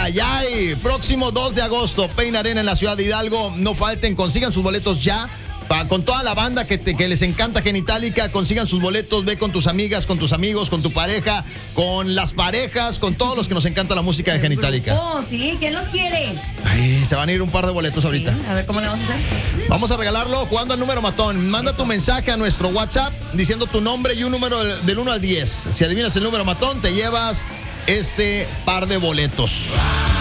ay. Próximo 2 de agosto, Pain Arena en la ciudad de Hidalgo. No falten, consigan sus boletos ya. Con toda la banda que les encanta Genitalica, consigan sus boletos, ve con tus amigas, con tus amigos, con tu pareja, con las parejas, con todos los que nos encanta la música de Genitalica. Oh, sí, ¿quién los quiere? Ay, se van a ir un par de boletos ahorita. Sí, a ver cómo le vamos a hacer. Vamos a regalarlo jugando al número matón. Manda tu mensaje a nuestro WhatsApp diciendo tu nombre y un número del 1 al 10. Si adivinas el número matón, te llevas este par de boletos.